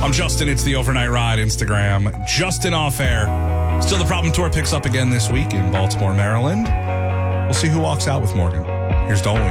I'm Justin. It's the Overnight Ride Instagram. Justin off air. Still the Problem Tour picks up again this week in Baltimore, Maryland. We'll see who walks out with Morgan. Here's Dolan.